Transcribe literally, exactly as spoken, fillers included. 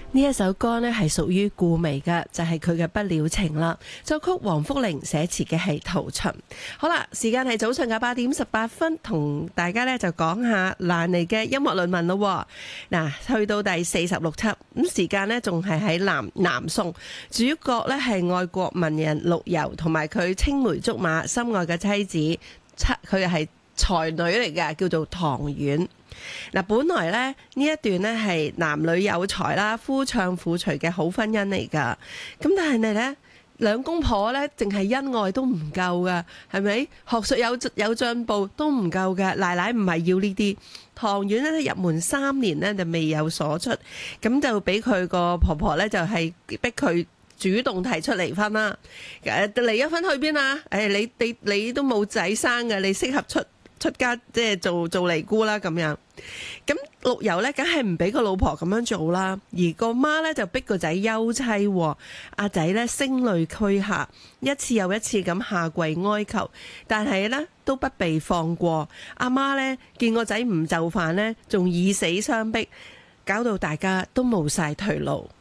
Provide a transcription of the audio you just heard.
呢一首歌呢係屬於顧媚嘅，就係佢嘅不了情啦。作曲黃福玲，寫詞嘅係陶秦。好啦，時間係早上嘅八點十八分，同大家呢就講下蘭妮嘅音樂論文咯。嗱，去到第四十六輯，咁時間呢仲係喺南南宋，主角呢係愛國文人陸游同埋佢青梅竹馬心愛嘅妻子，七佢係才女嚟嘅，叫做唐婉。嗱，本來咧呢一段咧係男女有才啦，夫唱婦隨嘅好婚姻嚟噶。咁但係咧，兩公婆咧淨係恩愛都唔夠噶，係咪？學術有有進步都唔夠嘅。奶奶唔係要呢啲。唐婉咧入門三年咧就未有所出，咁就俾佢個婆婆咧就係逼佢主動提出離婚啦。誒，離咗婚去邊啊？誒，你你你都冇仔生嘅，你適合出出家即係做做尼姑啦咁樣。咁陸游咧，梗係唔俾個老婆咁樣做啦，而個媽咧就逼個仔休妻。阿仔咧聲淚俱下，一次又一次咁下跪哀求，但係咧都不被放過。阿媽咧見個仔唔就範咧，仲以死相逼，搞到大家都冇晒退路。